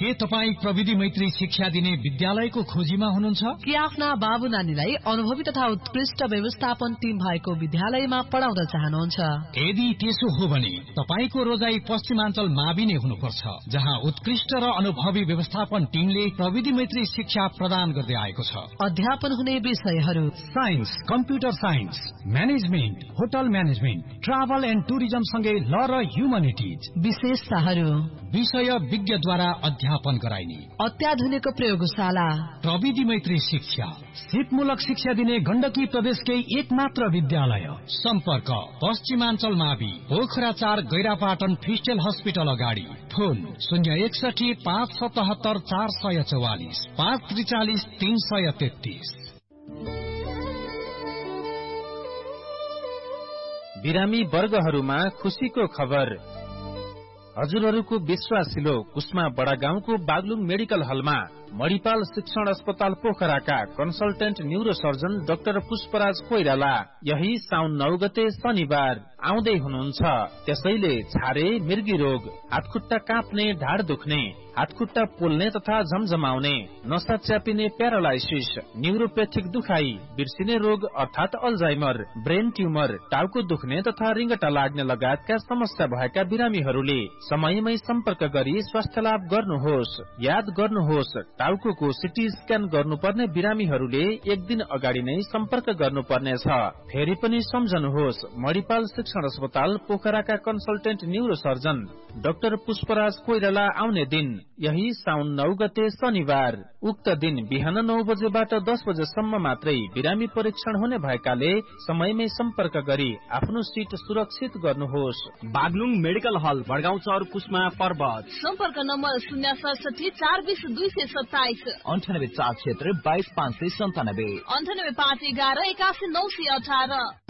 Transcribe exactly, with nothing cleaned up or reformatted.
के तपाईँ प्रविधि मैत्री शिक्षा दिने विद्यालयको खोजीमा हुनुहुन्छ? के आफ्ना बाबु नानीलाई अनुभवी तथा उत्कृष्ट व्यवस्थापन टिम भएको विद्यालयमा पढाउन चाहनुहुन्छ? यदि त्यसो हो भने तपाईको रोजाई पश्चिमाञ्चल मावि नै हुनुपर्छ, जहाँ उत्कृष्ट र अनुभवी व्यवस्थापन टिमले प्रविधि मैत्री शिक्षा प्रदान गर्दै आएको छ। अध्यापन हुने विषयहरू science, computer science, management, hotel management, travel and tourism सँगै ल र ह्युमनिटिज। विशेषताहरू विषय विज्ञद्वारा अध्यापन गराइने अत्याधुनिक प्रयोगशाला, प्रविधि मैत्री शिक्षा, सिपमूलक शिक्षा दिने गण्डकी प्रदेशकै एक मात्र विद्यालय। सम्पर्क पश्चिमाञ्चल मावि, पोखरा चार, गैरापाटन फिस्टेल हस्पिटल अगाडि। फोन शून्य एकसठी पाँच सतहत्तर चार सय चौवालिस, पाँच त्रिचालिस तीन सय तेत्तीस। बिरामी वर्गहरूमा खुशीको खबर। हजुरहरूको विश्वासिलो कुस्मा बडा गाउँको बागलुङ मेडिकल हलमा मणिपाल शिक्षण अस्पताल पोखराका consultant neuro surgeon doctor Pushpraj Koirala यही साउन नौ गते शनिबार आउँदै हुनुहुन्छ। त्यसैले छारे, मृगी रोग, हातखुट्टा काप्ने, ढाड दुख्ने, हातखुट्टा पोल्ने तथा झमझमाउने, नसा च्यापिने, प्यारालाइसिस, न्यूरोपेथिक दुखाई, बिर्सिने रोग अर्थात अल्जाइमर, ब्रेन ट्युमर, टाउको दुख्ने तथा रिङ्गटा लाग्ने लगायतका समस्या भएका बिरामीहरूले समयमै सम्पर्क गरी स्वास्थ्य लाभ गर्नुहोस्। याद गर्नुहोस्, टाउको सिटी स्क्यान गर्नुपर्ने बिरामीहरूले एक दिन अगाडि नै सम्पर्क गर्नुपर्नेछ। फेरि पनि सम्झनुहोस्, मणिपाल शिक्षण अस्पताल पोखराका consultant neuro surgeon doctor Pushpraj Koirala आउने दिन यही साउन नौ गते शनिबार। उक्त दिन बिहान नौ बजेबाट दस बजेसम्म मात्रै बिरामी परीक्षण हुने भएकाले समयमै सम्पर्क गरी आफ्नो सिट सुरक्षित गर्नुहोस्। बागलुङ मेडिकल हल, बडगाउँ चौर, कुस्मा पर्वत। सम्पर्क नम्बर शून्य सडसठी चार बिस दुई सय सत्ताइस, अन्ठानब्बे चार क्षेत्र बाइस पाँच सय सन्तानब्बे, अन्ठानब्बे पाँच एघार एकासी नौ सय अठार।